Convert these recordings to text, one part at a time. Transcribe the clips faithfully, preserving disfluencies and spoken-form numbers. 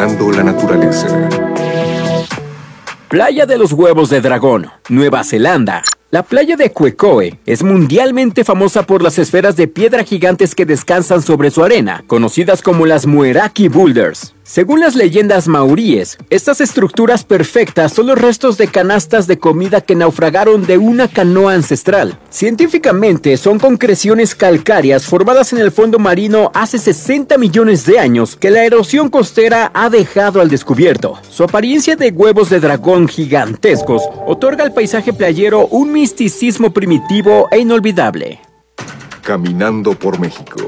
Cuidando la naturaleza. Playa de los Huevos de Dragón, Nueva Zelanda. La playa de Quekoe es mundialmente famosa por las esferas de piedra gigantes que descansan sobre su arena, conocidas como las Mueraki Boulders. Según las leyendas maoríes, estas estructuras perfectas son los restos de canastas de comida que naufragaron de una canoa ancestral. Científicamente, son concreciones calcáreas formadas en el fondo marino hace sesenta millones de años que la erosión costera ha dejado al descubierto. Su apariencia de huevos de dragón gigantescos otorga al paisaje playero un misticismo primitivo e inolvidable. Caminando por México.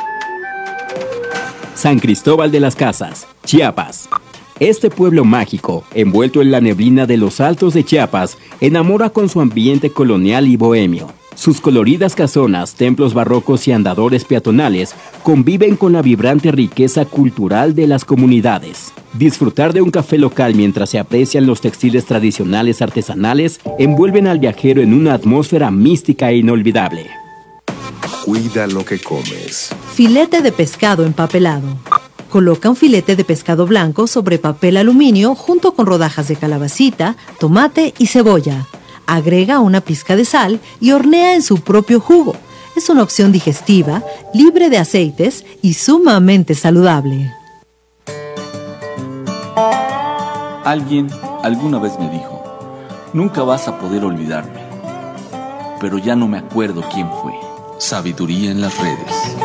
San Cristóbal de las Casas, Chiapas. Este pueblo mágico, envuelto en la neblina de los altos de Chiapas, enamora con su ambiente colonial y bohemio. Sus coloridas casonas, templos barrocos y andadores peatonales conviven con la vibrante riqueza cultural de las comunidades. Disfrutar de un café local mientras se aprecian los textiles tradicionales artesanales envuelven al viajero en una atmósfera mística e inolvidable. Cuida lo que comes. Filete de pescado empapelado. Coloca un filete de pescado blanco sobre papel aluminio junto con rodajas de calabacita, tomate y cebolla. Agrega una pizca de sal y hornea en su propio jugo. Es una opción digestiva, libre de aceites y sumamente saludable. Alguien alguna vez me dijo, nunca vas a poder olvidarme, pero ya no me acuerdo quién fue. Sabiduría en las redes.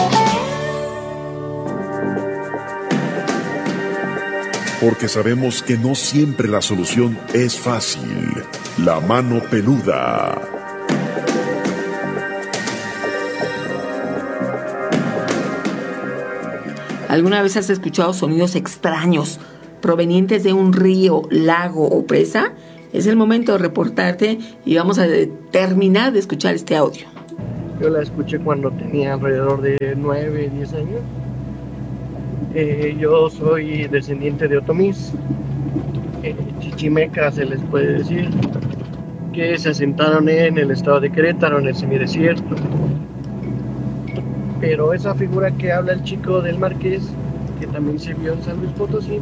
Porque sabemos que no siempre la solución es fácil. La mano peluda. ¿Alguna vez has escuchado sonidos extraños provenientes de un río, lago o presa? Es el momento de reportarte y vamos a terminar de escuchar este audio. Yo la escuché cuando tenía alrededor de nueve, diez años. Eh, yo soy descendiente de otomís, eh, chichimeca se les puede decir, que se asentaron en el estado de Querétaro, en el semidesierto. Pero esa figura que habla el chico del Marqués, que también se vio en San Luis Potosí,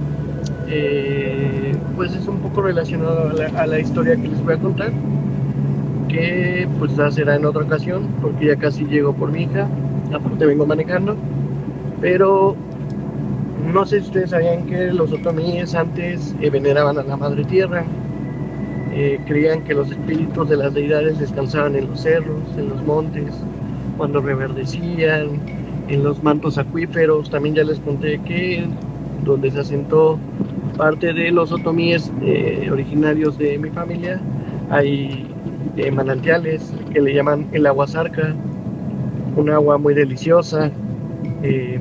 eh, pues es un poco relacionado a la, a la historia que les voy a contar, que pues ya será en otra ocasión, porque ya casi llego por mi hija, aparte vengo manejando, pero no sé si ustedes sabían que los otomíes antes eh, veneraban a la Madre Tierra, eh, creían que los espíritus de las deidades descansaban en los cerros, en los montes, cuando reverdecían, en los mantos acuíferos. También ya les conté que donde se asentó parte de los otomíes eh, originarios de mi familia, hay eh, manantiales que le llaman el agua zarca, un agua muy deliciosa. Eh,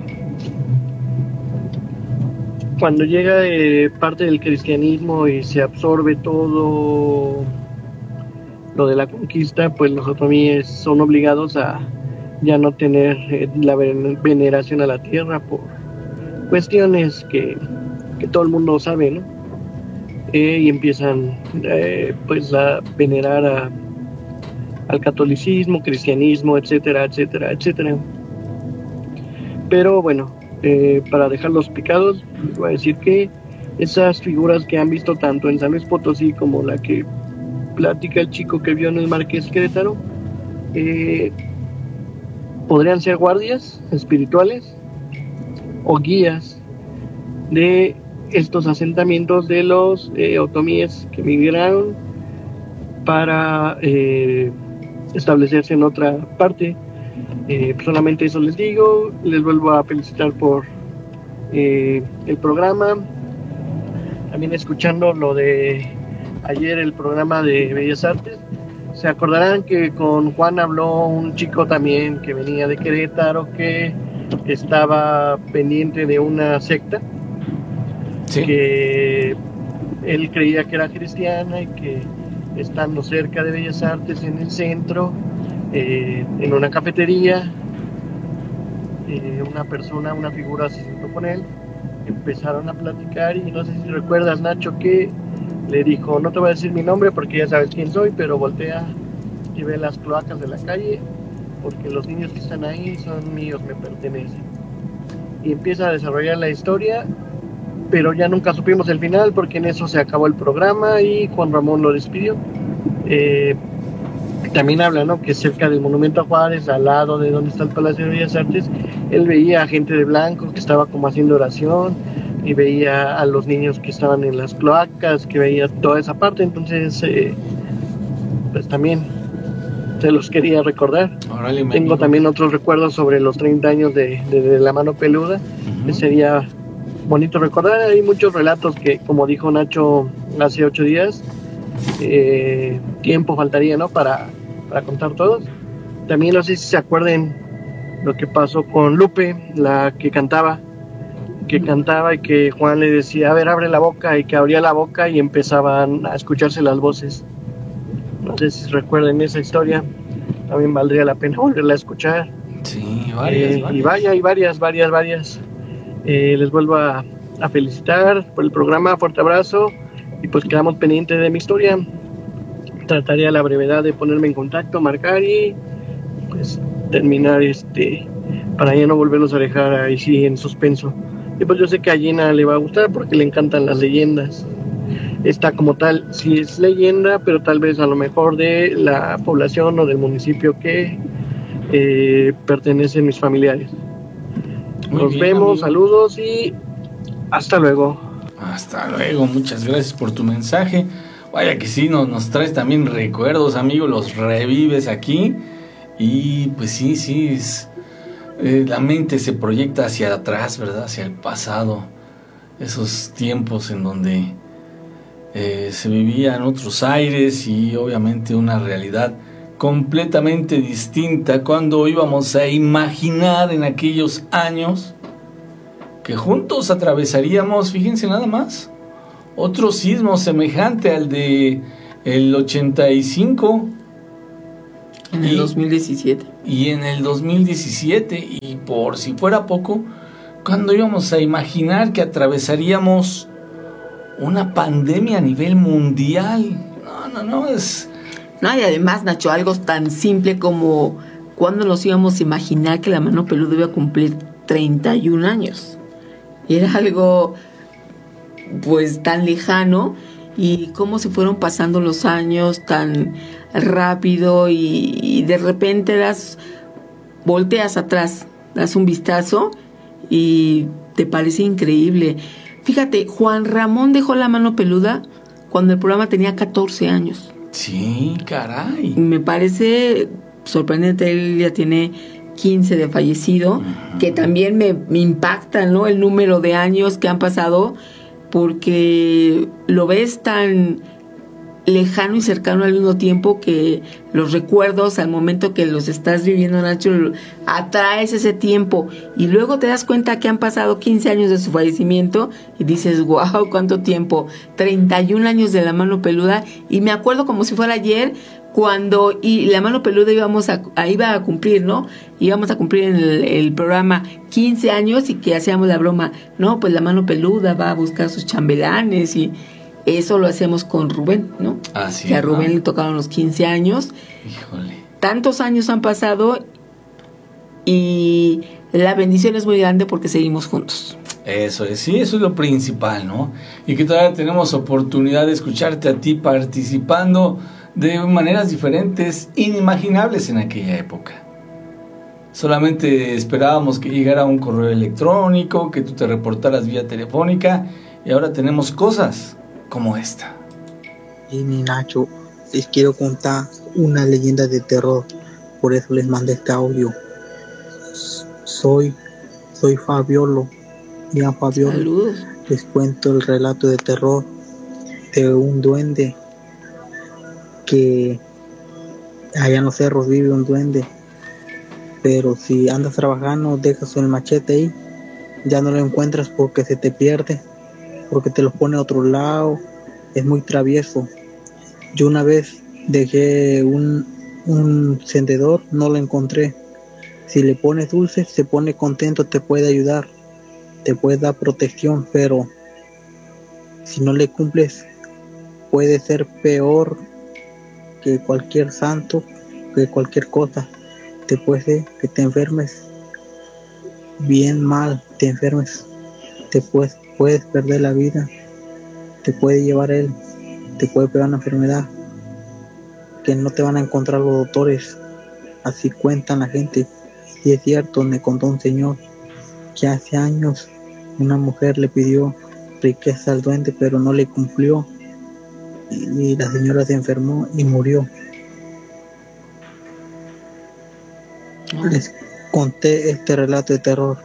cuando llega eh, parte del cristianismo y se absorbe todo lo de la conquista, pues los otomíes son obligados a ya no tener eh, la veneración a la tierra por cuestiones que, que todo el mundo sabe, ¿no? Eh, y empiezan eh, pues a venerar a, al catolicismo, cristianismo, etcétera, etcétera, etcétera. Pero bueno, eh, para dejarlos picados, les voy a decir que esas figuras que han visto tanto en San Luis Potosí como la que platica el chico que vio en el Marqués Querétaro, eh, podrían ser guardias espirituales o guías de estos asentamientos de los eh, otomíes que migraron para eh, establecerse en otra parte. Eh, solamente eso les digo. Les vuelvo a felicitar por eh, el programa. También escuchando lo de ayer, el programa de Bellas Artes, se acordarán que con Juan habló un chico también que venía de Querétaro, que estaba pendiente de una secta, sí, que él creía que era cristiana y que estando cerca de Bellas Artes en el centro, eh, en una cafetería, eh, una persona, una figura se sentó con él, empezaron a platicar y no sé si recuerdas, Nacho, que le dijo, no te voy a decir mi nombre porque ya sabes quién soy, pero voltea y ve las cloacas de la calle porque los niños que están ahí son míos, me pertenecen. Y empieza a desarrollar la historia pero ya nunca supimos el final porque en eso se acabó el programa y Juan Ramón lo despidió. Eh, también habla, ¿no?, que cerca del Monumento a Juárez, al lado de donde está el Palacio de Bellas Artes, él veía a gente de blanco que estaba como haciendo oración, y veía a los niños que estaban en las cloacas, que veía toda esa parte. Entonces eh, pues también se los quería recordar. Órale, Tengo también otros recuerdos sobre los treinta años de, de, de La Mano Peluda, uh-huh. que sería bonito recordar. Hay muchos relatos que, como dijo Nacho hace ocho días, eh, tiempo faltaría, ¿no?, para, para contar todos. También no sé si se acuerden lo que pasó con Lupe, la que cantaba, que cantaba y que Juan le decía, a ver, abre la boca, y que abría la boca y empezaban a escucharse las voces. No sé si recuerden esa historia, también valdría la pena volverla a escuchar. Sí, varias, eh, varias. Y vaya, hay varias, varias, varias. Eh, les vuelvo a, a felicitar por el programa, fuerte abrazo, y pues quedamos pendientes de mi historia. Trataré a la brevedad de ponerme en contacto, marcar y pues terminar este, para ya no volverlos a dejar ahí sí en suspenso. Y pues yo sé que a Gina le va a gustar porque le encantan las leyendas. Esta como tal sí es leyenda, pero tal vez a lo mejor de la población o del municipio que eh, pertenecen mis familiares. Muy Nos bien, vemos, amigo. Saludos y hasta luego. Hasta luego, muchas gracias por tu mensaje. Vaya que sí, nos, nos traes también recuerdos, amigo, los revives aquí. Y pues sí, sí, es, eh, la mente se proyecta hacia atrás, ¿verdad? Hacia el pasado. Esos tiempos en donde eh, se vivían otros aires y obviamente una realidad completamente distinta, cuando íbamos a imaginar en aquellos años que juntos atravesaríamos, fíjense nada más, otro sismo semejante al de el ochenta y cinco. En el y, dos mil diecisiete. Y en el dos mil diecisiete, y por si fuera poco, cuando íbamos a imaginar que atravesaríamos una pandemia a nivel mundial. No, no, no, es... No, y además, Nacho, algo tan simple como cuando nos íbamos a imaginar que La Mano Peluda iba a cumplir treinta y un años. Era algo, pues, tan lejano, y cómo se fueron pasando los años tan rápido, y, y de repente das, volteas atrás, das un vistazo y te parece increíble. Fíjate, Juan Ramón dejó La Mano Peluda cuando el programa tenía catorce años. Sí, caray. Me parece sorprendente, él ya tiene quince de fallecido, uh-huh. que también me, me impacta, ¿no?, el número de años que han pasado, porque lo ves tan lejano y cercano al mismo tiempo, que los recuerdos al momento que los estás viviendo, Nacho, atraes ese tiempo, y luego te das cuenta que han pasado quince años de su fallecimiento y dices, wow, cuánto tiempo, treinta y un años de La Mano Peluda. Y me acuerdo como si fuera ayer, cuando y La Mano Peluda íbamos a, a, iba a cumplir, ¿no? Íbamos a cumplir en el, el programa quince años, y que hacíamos la broma, no, pues La Mano Peluda va a buscar sus chambelanes, y eso lo hacemos con Rubén, ¿no? Así que a Rubén ¿no? le tocaron los quince años. Híjole. Tantos años han pasado y la bendición es muy grande porque seguimos juntos. Eso es, sí, eso es lo principal, ¿no? Y que todavía tenemos oportunidad de escucharte a ti participando de maneras diferentes, inimaginables en aquella época. Solamente esperábamos que llegara un correo electrónico, que tú te reportaras vía telefónica, y ahora tenemos cosas como esta. Y mi Nacho, les quiero contar una leyenda de terror, por eso les mandé este audio. Soy, soy Fabiolo, ya Fabiolo. Saludos. Les cuento el relato de terror de un duende, que allá en los cerros vive un duende, pero si andas trabajando, dejas el machete ahí, ya no lo encuentras porque se te pierde, porque te lo pone a otro lado, es muy travieso. Yo una vez dejé un, un encendedor, no lo encontré. Si le pones dulce, se pone contento, te puede ayudar, te puede dar protección, pero si no le cumples, puede ser peor que cualquier santo, que cualquier cosa. Te puede ser que te enfermes bien mal, te enfermes te puedes, puedes perder la vida, te puede llevar él, te puede pegar una enfermedad que no te van a encontrar los doctores. Así cuentan la gente. Y es cierto, me contó un señor que hace años una mujer le pidió riqueza al duende, pero no le cumplió, y, y la señora se enfermó y murió. Oh. Les conté este relato de terror.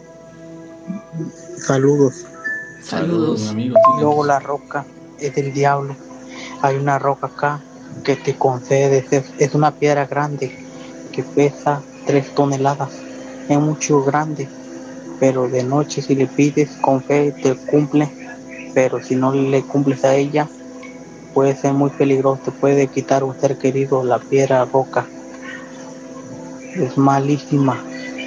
Saludos. Saludos, amigo. Luego la roca es del diablo. Hay una roca acá que te concede, es, es una piedra grande que pesa tres toneladas. Es mucho grande, pero de noche si le pides con fe te cumple, pero si no le cumples a ella puede ser muy peligroso, te puede quitar un ser querido. La piedra roca es malísima.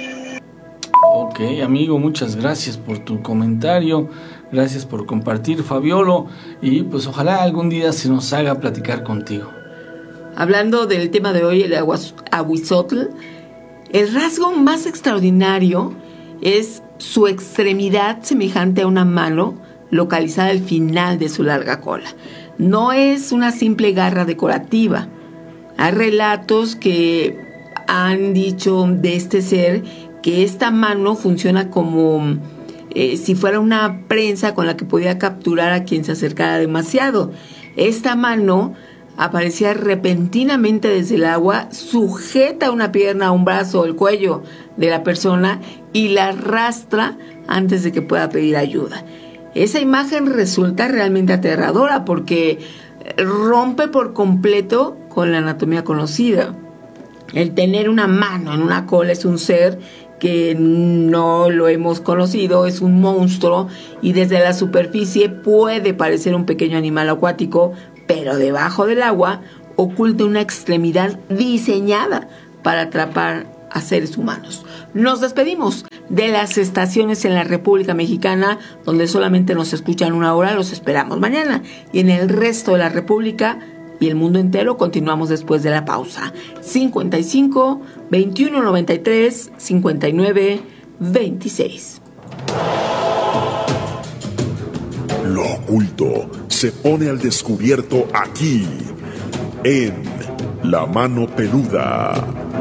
Ok, amigo, muchas gracias por tu comentario, gracias por compartir, Fabiolo, y pues ojalá algún día se nos haga platicar contigo. Hablando del tema de hoy, el Ahuizotl, el rasgo más extraordinario es su extremidad semejante a una mano localizada al final de su larga cola. No es una simple garra decorativa. Hay relatos que han dicho de este ser que esta mano funciona como eh, si fuera una prensa con la que podía capturar a quien se acercara demasiado. Esta mano aparecía repentinamente desde el agua, sujeta una pierna, un brazo o el cuello de la persona y la arrastra antes de que pueda pedir ayuda. Esa imagen resulta realmente aterradora porque rompe por completo con la anatomía conocida. El tener una mano en una cola es un ser que no lo hemos conocido, es un monstruo y desde la superficie puede parecer un pequeño animal acuático, pero debajo del agua oculta una extremidad diseñada para atrapar a seres humanos. Nos despedimos de las estaciones en la República Mexicana, donde solamente nos escuchan una hora. Los esperamos mañana. Y en el resto de la República y el mundo entero continuamos después de la pausa. cincuenta y cinco, veintiuno noventa y tres, cincuenta y nueve, veintiséis. Lo oculto se pone al descubierto aquí, en La Mano Peluda.